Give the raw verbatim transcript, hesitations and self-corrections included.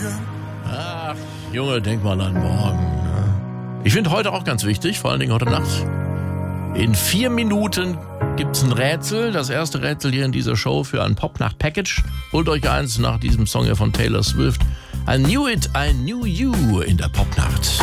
Ach, Junge, denk mal an morgen. Ich finde heute auch ganz wichtig, vor allen Dingen heute Nacht. In vier Minuten gibt's ein Rätsel. Das erste Rätsel hier in dieser Show für ein Popnacht-Package. Holt euch eins nach diesem Song hier von Taylor Swift. I knew it, I knew you in der Popnacht.